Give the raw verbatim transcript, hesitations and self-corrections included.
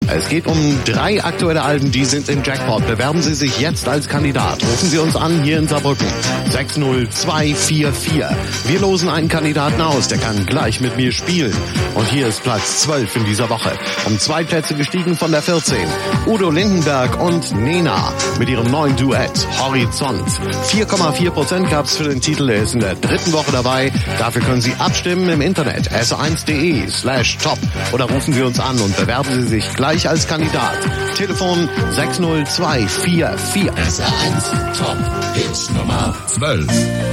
Es geht um drei aktuelle Alben, die sind im Jackpot. Bewerben Sie sich jetzt als Kandidat. Rufen Sie uns an hier in Saarbrücken. sechs null zwei vier vier. Wir losen einen Kandidaten aus, der kann gleich mit mir spielen. Und hier ist Platz zwölf in dieser Woche. Um zwei Plätze gestiegen von der vierzehn. Udo Lindenberg und Nena mit ihrem neuen Duett Horizont. vier Komma vier Prozent gab's für den Titel. Er ist in der dritten Woche dabei. Dafür können Sie abstimmen im Internet. S eins punkt de slash top. Oder rufen Sie uns an und bewerben Sie sich gleich als Kandidat. Telefon sechs null zwei vier vier. S eins Top Hit Nummer zwölf.